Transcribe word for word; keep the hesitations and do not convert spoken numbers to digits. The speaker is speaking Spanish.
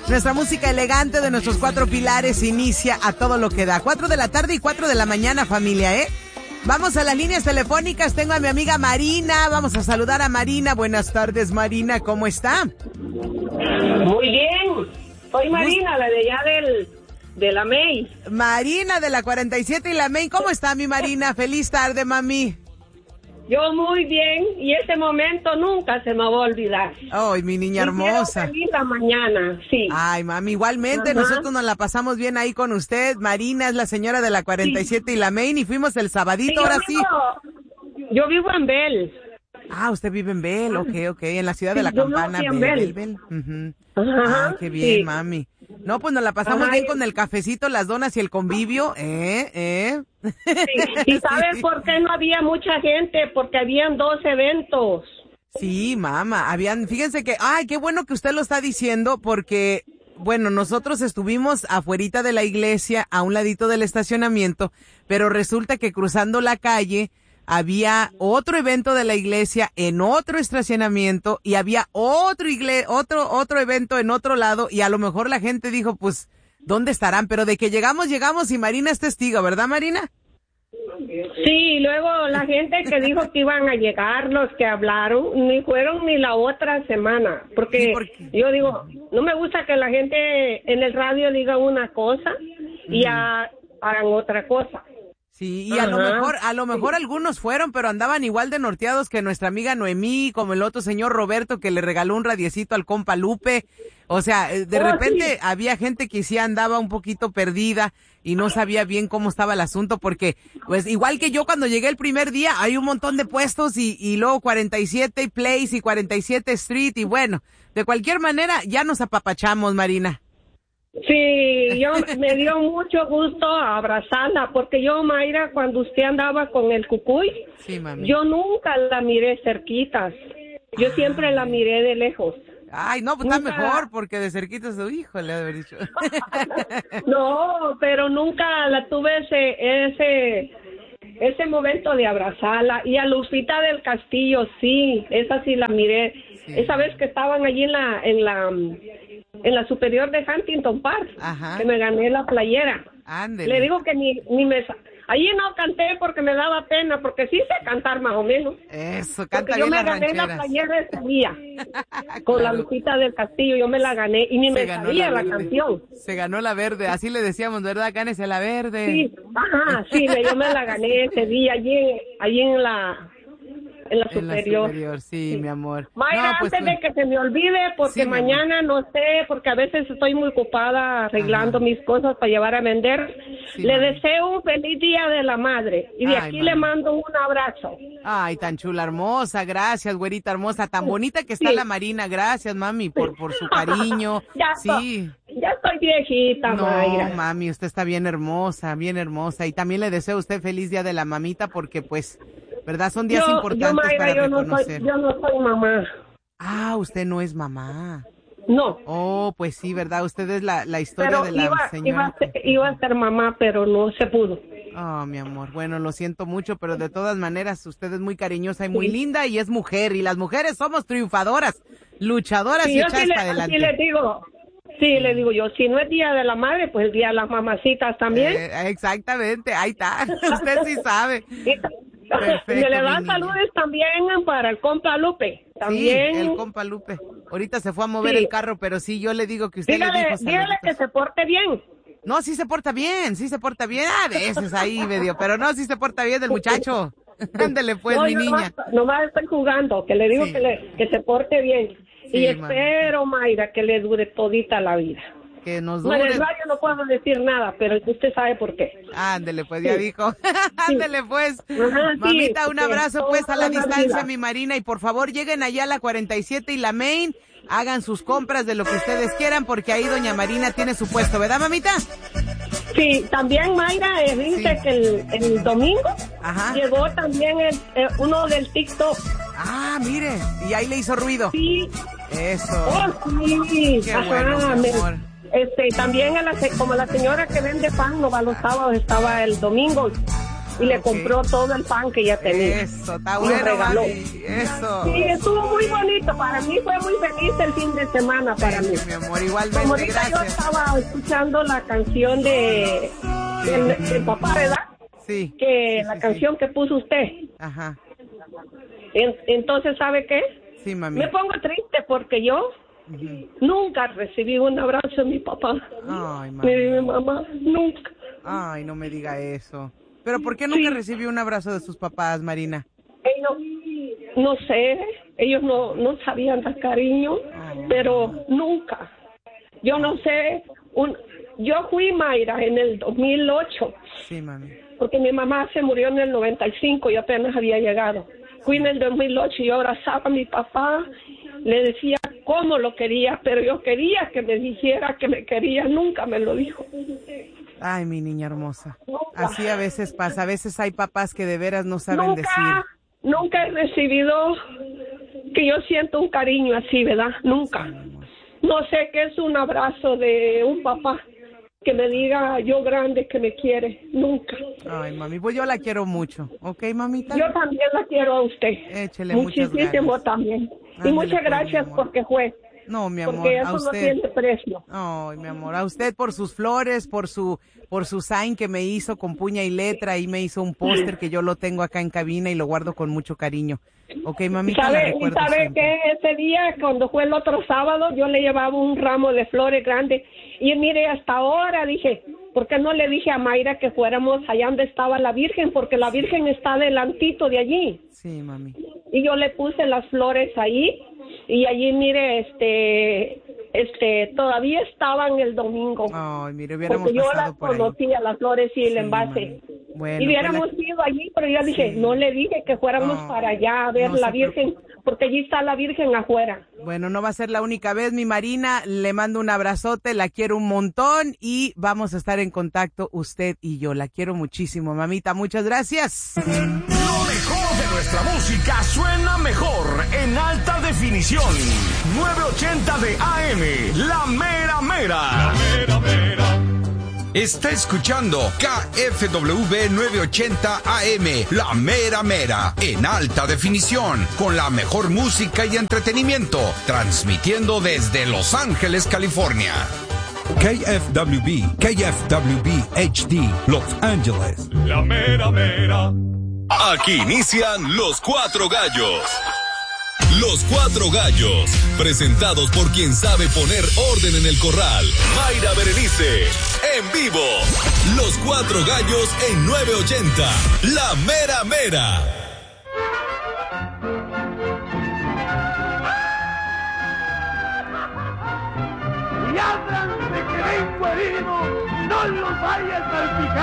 Nuestra música elegante de nuestros cuatro pilares inicia a todo lo que da. Cuatro de la tarde y cuatro de la mañana, familia, ¿eh? Vamos a las líneas telefónicas. Tengo a mi amiga Marina. Vamos a saludar a Marina. Buenas tardes, Marina. ¿Cómo está? Muy bien. Soy Marina, la de allá del, de la May. Marina de la cuarenta y siete y la May. ¿Cómo está, mi Marina? Feliz tarde, mami. Yo muy bien, y ese momento nunca se me va a olvidar. Ay, mi niña hermosa. Feliz la mañana, sí. Ay, mami, igualmente. Ajá. Nosotros nos la pasamos bien ahí con usted. Marina es la señora de la cuarenta y siete sí. y la Main, y fuimos el sabadito, sí, ahora vivo, sí. Yo vivo en Bell. Ah, usted vive en Bell, ok, ok, en la ciudad sí, de la Campana, Bell, Bell, Bell. Uh-huh. Ajá, ah, qué bien, sí. mami. No, pues nos la pasamos Ajá, bien con el cafecito, las donas y el convivio, ¿eh? ¿eh? Sí. ¿Y sabes sí. por qué no había mucha gente? Porque habían dos eventos. Sí, mamá, habían, fíjense que, ay, qué bueno que usted lo está diciendo, porque, bueno, nosotros estuvimos afuerita de la iglesia, a un ladito del estacionamiento, pero resulta que cruzando la calle había otro evento de la iglesia en otro estacionamiento y había otro igle- otro otro evento en otro lado, y a lo mejor la gente dijo, pues, ¿dónde estarán? Pero de que llegamos, llegamos, y Marina es testigo, ¿verdad, Marina? Sí, luego la gente que dijo que iban a llegar, los que hablaron, ni fueron ni la otra semana, porque sí, porque... yo digo, no me gusta que la gente en el radio diga una cosa y mm. a, hagan otra cosa. Sí, y a Ajá. lo mejor, a lo mejor sí. algunos fueron, pero andaban igual de norteados que nuestra amiga Noemí, como el otro señor Roberto que le regaló un radiecito al compa Lupe. O sea, de oh, repente sí. había gente que sí andaba un poquito perdida y no sabía bien cómo estaba el asunto, porque, pues, igual que yo cuando llegué el primer día, hay un montón de puestos y, y luego cuarenta y siete Place y cuarenta y siete Street, y bueno, de cualquier manera ya nos apapachamos, Marina. Sí, yo me dio mucho gusto abrazarla, porque yo, Mayra, cuando usted andaba con el cucuy, sí, mami. yo nunca la miré cerquitas, yo ah, siempre la miré de lejos. Ay, no, pues nunca... está mejor, porque de cerquitas su hijo le ha de haber dicho. No, pero nunca la tuve ese, ese, ese momento de abrazarla. Y a Lucita del Castillo, sí, esa sí la miré. Sí. Esa vez que estaban allí en la, en la, en la superior de Huntington Park, Ajá. que me gané la playera. Ándele. Le digo que ni, ni me... Allí no canté porque me daba pena, porque sí sé cantar más o menos. Eso, canta porque bien las yo me gané rancheras. La playera ese día, con claro. la Lucita del Castillo, yo me la gané y ni Se me sabía la, la canción. Se ganó la verde, así le decíamos, ¿verdad? Gánese la verde. Sí, ajá, sí, yo me la gané ese día, allí, allí en la... En la, en superior. la superior, sí, sí, mi amor. Mayra, no, pues, antes de que se me olvide, porque sí, mañana no sé, porque a veces estoy muy ocupada arreglando Ajá. mis cosas para llevar a vender. Sí, le mami. deseo un feliz Día de la Madre y de Ay, aquí mami. le mando un abrazo. Ay, tan chula, hermosa, gracias, güerita hermosa, tan bonita que está sí. la Marina, gracias, mami, por, por su cariño. ya sí. Estoy, ya estoy viejita, no, Mayra. No, mami, usted está bien hermosa, bien hermosa, y también le deseo a usted feliz Día de la Mamita, porque pues... ¿verdad? Son días yo, importantes yo, Mayra, para yo reconocer. No soy, yo no soy mamá. Ah, usted no es mamá. No. Oh, pues sí, ¿verdad? Usted es la, la historia pero de la iba, señora. Iba a, ser, iba a ser mamá, pero no se pudo. Oh, mi amor. Bueno, lo siento mucho, pero de todas maneras usted es muy cariñosa y muy sí. linda y es mujer. Y las mujeres somos triunfadoras, luchadoras sí, y echadas sí para adelante. Sí, le digo. Sí, le digo yo, si no es Día de la Madre, pues el Día de las Mamacitas también. Eh, exactamente, ahí está. Usted sí sabe. Perfecto, y le dan saludos también para el compa Lupe. También. Sí, el compa Lupe. Ahorita se fue a mover sí. el carro, pero sí, yo le digo que usted dígale, le dijo dígale que se porte bien. No, sí se porta bien, sí se porta bien. A veces ahí medio, pero no, sí se porta bien el muchacho. Ándele pues, no, mi no niña. Nomás, nomás estoy jugando, que le digo sí. que, le, que se porte bien. Sí, y espero, mami. Mayra, que le dure todita la vida. Que nos dure. Bueno, en el radio no puedo decir nada, pero usted sabe por qué. Ándele, pues, ya sí. dijo. Ándele, sí. pues. Ajá, Mamita, sí, un abrazo, pues, a la distancia, vida. mi Marina. Y por favor, lleguen allá a la cuarenta y siete y la Main. Hagan sus compras de lo que ustedes quieran, porque ahí doña Marina tiene su puesto, ¿verdad, mamita? Sí, también, Mayra, eh, dice sí. que el, el domingo Ajá. llegó también el, eh, uno del TikTok. Ah, mire, y ahí le hizo ruido. Sí. Eso. Oh, sí. Qué Ajá, bueno, mi amor. Este, también a la, como la señora que vende pan, no va los sábados, estaba el domingo. y le compró okay. todo el pan que ella tenía. Eso, está bueno, regaló. Mami, eso. Sí, estuvo muy bonito. Para mí fue muy feliz el fin de semana para sí, mí. Mi amor, igualmente, Como ahorita gracias. yo estaba escuchando la canción de del, del papá, ¿verdad? Sí. Que sí, la sí, canción sí. que puso usted. Ajá. En, entonces, ¿sabe qué? Sí, mami. Me pongo triste porque yo uh-huh. nunca recibí un abrazo de mi papá. Ay, mami. Ni de mi mamá, nunca. Ay, no me diga eso. ¿Pero por qué nunca sí. recibió un abrazo de sus papás, Marina? Ellos, no sé, ellos no, no sabían dar cariño, oh. pero nunca. Yo no sé, un, yo fui Mayra en el dos mil ocho. Sí, mami. Porque mi mamá se murió en el noventa y cinco y apenas había llegado. Fui en el dos mil ocho y yo abrazaba a mi papá, le decía cómo lo quería, pero yo quería que me dijera que me quería, nunca me lo dijo. Ay, mi niña hermosa. Así a veces pasa, a veces hay papás que de veras no saben nunca, decir. Nunca he recibido que yo siento un cariño así, ¿verdad? Nunca. No sé qué es un abrazo de un papá que me diga yo grande que me quiere, nunca. Ay, mami, pues yo la quiero mucho, ¿ok, mamita? Yo también la quiero a usted. Échele muchísimo también. Ándale, y muchas gracias pues, porque fue. No, mi amor, porque eso a usted. no tiene precio. Ay, mi amor, a usted por sus flores, por su por su sign que me hizo con puña y letra, y me hizo un póster que yo lo tengo acá en cabina y lo guardo con mucho cariño. Ok, mamita, ¿Sabe, la recuerdo ¿sabe siempre. que ese día, cuando fue el otro sábado, yo le llevaba un ramo de flores grande? Y mire, hasta ahora dije, ¿por qué no le dije a Mayra que fuéramos allá donde estaba la Virgen? Porque la Virgen está adelantito de allí. Sí, mami. Y yo le puse las flores ahí, y allí, mire, este... Este, todavía estaban el domingo. Ay, mire, hubiéramos porque yo pasado las por conocía, ahí. Las flores y el sí, envase. Bueno, y hubiéramos pues la... ido allí, pero yo dije, sí. no le dije que fuéramos oh, para allá a ver no la Virgen, preocupe. Porque allí está la Virgen afuera. Bueno, no va a ser la única vez, mi Marina. Le mando un abrazote, la quiero un montón y vamos a estar en contacto usted y yo. La quiero muchísimo, mamita. Muchas gracias. Lo mejor de nuestra música suena mejor en alta definición. novecientos ochenta de A M, La Mera Mera. La Mera Mera. Está escuchando K F W novecientos ochenta A M, La Mera Mera, en alta definición, con la mejor música y entretenimiento, transmitiendo desde Los Ángeles, California. K F W B, K F W B H D, Los Ángeles. La Mera Mera. Aquí inician Los Cuatro Gallos. Los Cuatro Gallos, presentados por quien sabe poner orden en el corral, Mayra Berenice, en vivo. Los Cuatro Gallos en novecientos ochenta, La Mera Mera. Y ábranse que vengo herido, no los vayas a salpicar.